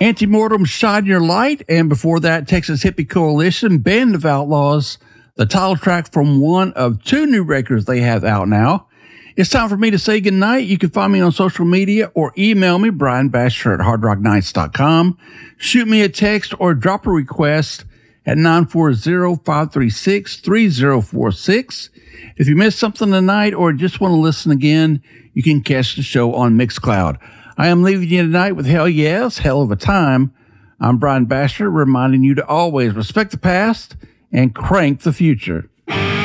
Antemortem, Shine Your Light, and before that, Texas Hippie Coalition, Band of Outlaws, the title track from one of two new records they have out now. It's time for me to say goodnight. You can find me on social media or email me, Brian Basher at hardrocknights.com. Shoot me a text or drop a request at 940-536-3046. If you missed something tonight or just want to listen again, you can catch the show on Mixcloud. I am leaving you tonight with Hell Yes, Hell of a Time. I'm Brian Basher, reminding you to always respect the past and crank the future.